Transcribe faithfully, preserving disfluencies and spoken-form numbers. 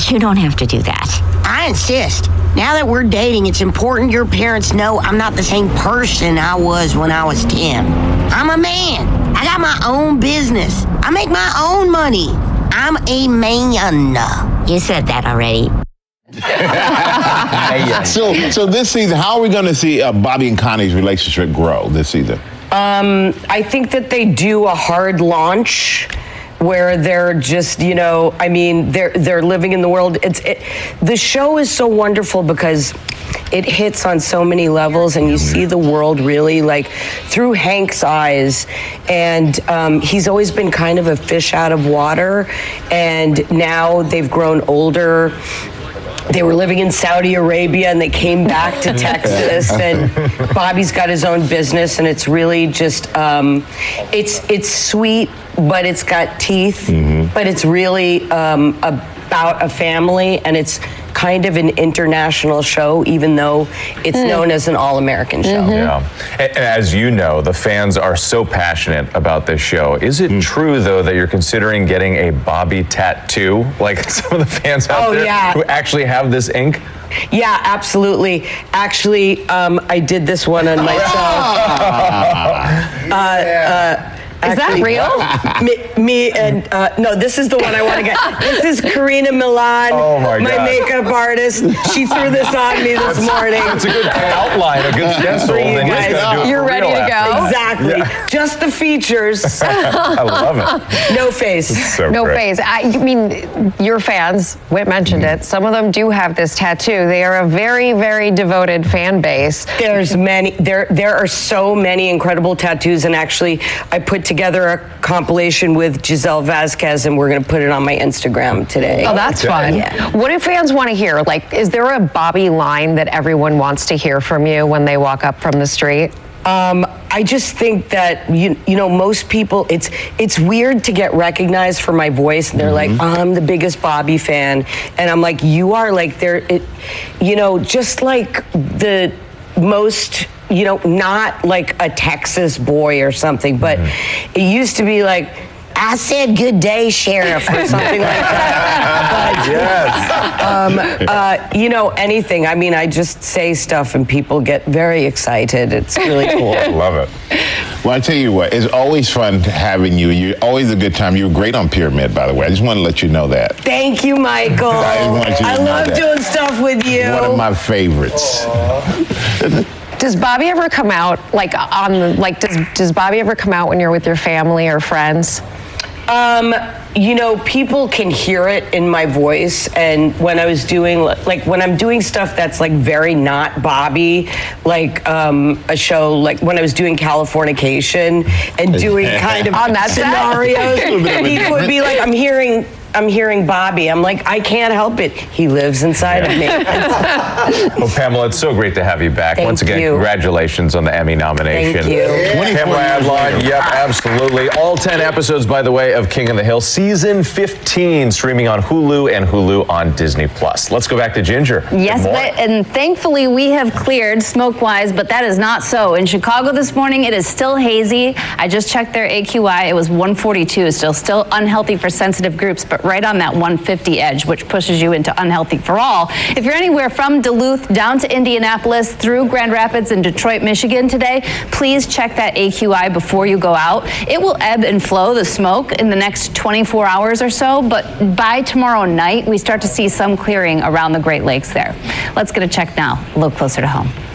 You don't have to do that. I insist. Now that we're dating, it's important your parents know I'm not the same person I was when I was ten. I'm a man. I got my own business. I make my own money. I'm a man. You said that already. so, so this season, how are we going to see uh, Bobby and Connie's relationship grow this season? Um, I think that they do a hard launch where they're just, you know, I mean, they're they're living in the world. It's it, the show is so wonderful because it hits on so many levels, and you see the world really like through Hank's eyes. And um, he's always been kind of a fish out of water, and now they've grown older. They were living in Saudi Arabia and they came back to Texas, and Bobby's got his own business, and it's really just, um, it's it's sweet, but it's got teeth, mm-hmm. but it's really um, about a family, and it's kind of an international show, even though it's mm. known as an all-American show. Mm-hmm. Yeah. And, and as you know, the fans are so passionate about this show. Is it mm. true, though, that you're considering getting a Bobby tattoo, like some of the fans out oh, there yeah. who actually have this ink? Yeah, absolutely. Actually, um, I did this one on myself. uh, uh, Is that real? Me, me and, uh, no, this is the one I want to get. This is Karina Milan, oh my, my God. makeup artist. She threw this on me this morning. It's a good outline, a good stencil. You and guys. you just do it You're ready to after. go? Exactly. Yeah. Just the features. I love it. No face. So no great. face. I mean, your fans, Whit mentioned mm-hmm. it, some of them do have this tattoo. They are a very, very devoted fan base. There's many, there there are so many incredible tattoos, and actually I put together a compilation with Giselle Vasquez, and we're going to put it on my Instagram today. Oh, that's fun. Yeah. What do fans want to hear? Like, is there a Bobby line that everyone wants to hear from you when they walk up from the street? Um, I just think that, you you know, most people, it's it's weird to get recognized for my voice. And they're mm-hmm. like, I'm the biggest Bobby fan. And I'm like, you are like, they're, it, you know, just like the most, you know, not like a Texas boy or something, but mm-hmm. it used to be like, I said good day, Sheriff, or something like that. But, yes. Um, uh, you know, anything. I mean, I just say stuff and people get very excited. It's really cool. Love it. Well, I tell you what, it's always fun having you. You're always a good time. You were great on Pyramid, by the way. I just want to let you know that. Thank you, Michael. I, just want you to I know love that. doing stuff with you. One of my favorites. Does Bobby ever come out, like, on the, like, does, does Bobby ever come out when you're with your family or friends? Um, you know, people can hear it in my voice, and when I was doing, like, when I'm doing stuff that's, like, very not Bobby, like, um, a show, like, when I was doing Californication and doing kind of on that scenarios, people would be like, I'm hearing... I'm hearing Bobby. I'm like, I can't help it. He lives inside of me. Well, Pamela, it's so great to have you back. Thank Once again, you. Congratulations on the Emmy nomination. Thank you. Pamela Adlon, yep, absolutely. All ten episodes, by the way, of King of the Hill, season fifteen, streaming on Hulu and Hulu on Disney Plus. Let's go back to Ginger. Yes, but, and thankfully we have cleared smoke-wise, but that is not so. In Chicago this morning, it is still hazy. I just checked their A Q I. It was one forty-two, still still unhealthy for sensitive groups, but right on that one fifty edge, which pushes you into unhealthy for all. If you're anywhere from Duluth down to Indianapolis through Grand Rapids and Detroit, Michigan today, please check that A Q I before you go out. It will ebb and flow, the smoke, in the next twenty-four hours or so, but by tomorrow night, we start to see some clearing around the Great Lakes there. Let's get a check now, a little closer to home.